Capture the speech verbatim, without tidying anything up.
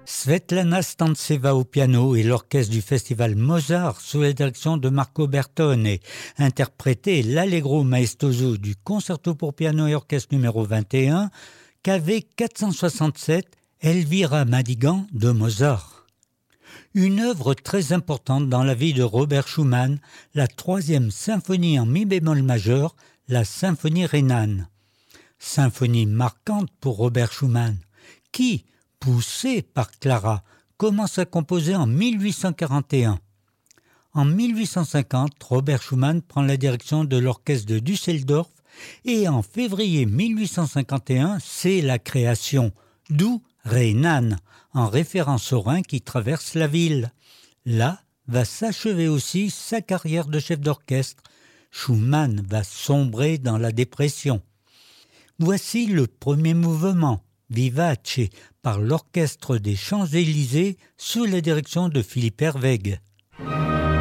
Svetlana Stantseva au piano et l'orchestre du festival Mozart sous la direction de Marco Bertone interprétaient l'Allegro maestoso du concerto pour piano et orchestre numéro vingt et un K V quatre cent soixante-sept Elvira Madigan de Mozart. Une œuvre très importante dans la vie de Robert Schumann, la troisième symphonie en mi bémol majeur, la symphonie rhénane. Symphonie marquante pour Robert Schumann, qui, poussé par Clara, commence à composer en mille huit cent quarante et un. En mille huit cent cinquante, Robert Schumann prend la direction de l'orchestre de Düsseldorf et en février mille huit cent cinquante et un, c'est la création, d'où Rhénane, en référence au Rhin qui traverse la ville. Là va s'achever aussi sa carrière de chef d'orchestre. Schumann va sombrer dans la dépression. Voici le premier mouvement, Vivace, par l'Orchestre des Champs-Élysées sous la direction de Philippe Herwegh.